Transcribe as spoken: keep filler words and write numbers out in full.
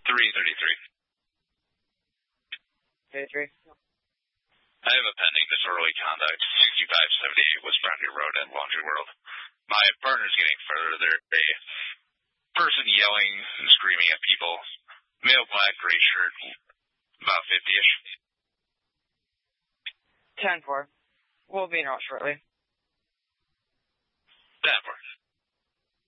three thirty-three. thirty-three. I have a pending disorderly conduct, sixty-five seventy-eight West Brandy Road at Laundry World. My partner's getting further. A person yelling and screaming at people. Male black, gray shirt, about fifty-ish. ten four. We'll be in out shortly.